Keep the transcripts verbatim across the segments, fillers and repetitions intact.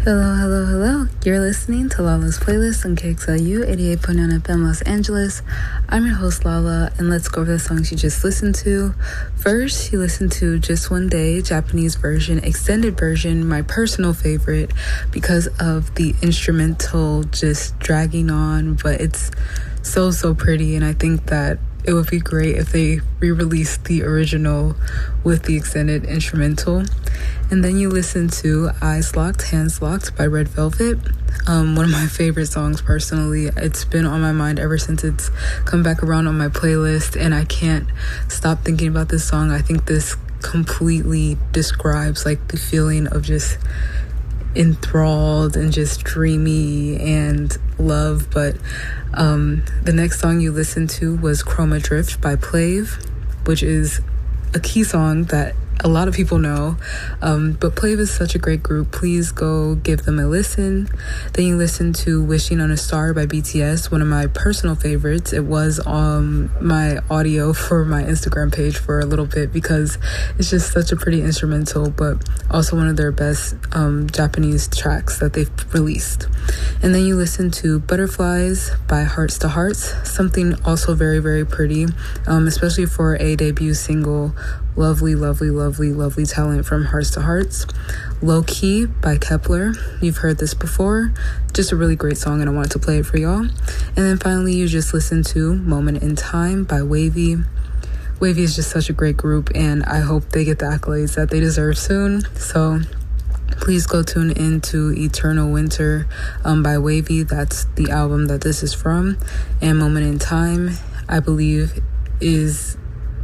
Hello, hello, hello. You're listening to Lala's playlist on K X L U eighty-eight point nine F M Los Angeles. I'm your host, Lala, and let's go over the songs you just listened to. First, you listened to Just One Day, Japanese version, extended version, my personal favorite because of the instrumental just dragging on, but it's so, so pretty, and I think that it would be great if they re-released the original with the extended instrumental. And then you listen to Eyes Locked, Hands Locked by Red Velvet. Um, one of my favorite songs personally. It's been on my mind ever since it's come back around on my playlist, and I can't stop thinking about this song. I think this completely describes like the feeling of just enthralled and just dreamy and love. But um, the next song you listened to was Chroma Drift by Plave, which is a key song that a lot of people know, um, but Plave is such a great group. Please go give them a listen. Then you listen to Wishing on a Star by B T S, one of my personal favorites. It was on my audio for my Instagram page for a little bit because it's just such a pretty instrumental, but also one of their best um, Japanese tracks that they've released. And then you listen to Butterflies by Hearts to Hearts, something also very, very pretty, um, especially for a debut single. Lovely, lovely, lovely, lovely talent from Hearts to Hearts. Low Key by Kepler. You've heard this before. Just a really great song, and I wanted to play it for y'all. And then finally, you just listened to Moment in Time by Wavy. Wavy is just such a great group, and I hope they get the accolades that they deserve soon. So please go tune in to Eternal Winter um, by Wavy. That's the album that this is from. And Moment in Time, I believe, is...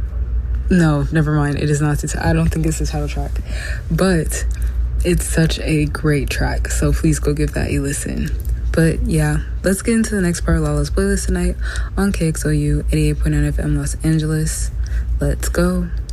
No, never mind. It is not. The t- I don't think it's the title track, but it's such a great track. So please go give that a listen. But yeah, let's get into the next part of Lala's playlist tonight on K X L U eighty-eight point nine F M Los Angeles. Let's go.